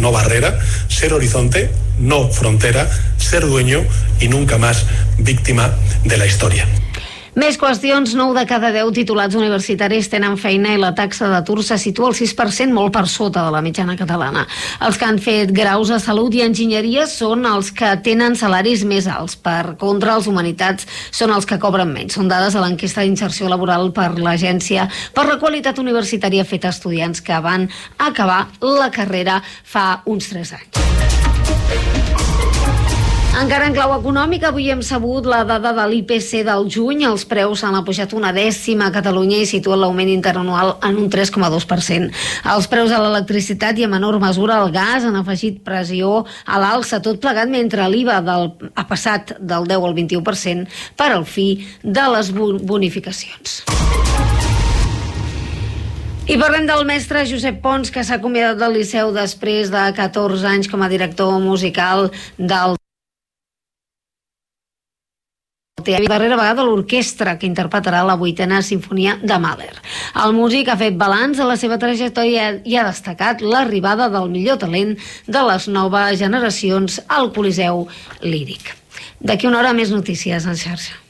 no barrera, ser horizonte, no frontera, ser dueño y nunca más víctima de la historia. Més qüestions, 9 de cada 10 titulats universitaris tenen feina i la taxa d'atur se situa al 6%, molt per sota de la mitjana catalana. Els que han fet graus a Salut i Enginyeria són els que tenen salaris més alts. Per contra, els Humanitats són els que cobren menys. Són dades de l'enquesta d'inserció laboral per l'Agència per la Qualitat Universitària feta a estudiants que van acabar la carrera fa uns 3 anys. Encara en clau econòmica, avui hem sabut la dada de l'IPC del juny. Els preus han pujat 1/10 a Catalunya i situen l'augment interanual en un 3,2%. Els preus de l'electricitat i en menor mesura el gas han afegit pressió a l'alça, tot plegat mentre l'IVA ha passat del 10 al 21% per al fi de les bonificacions. I parlem del mestre Josep Pons, que s'ha acomiadat del Liceu després de 14 anys com a director musical del darrera vegada l'orquestra que interpretarà la 8a Simfonia de Mahler. El músic ha fet balanç de la seva trajectòria i ha destacat l'arribada del millor talent de les noves generacions al Coliseu Líric. D'aquí una hora més notícies en xarxa.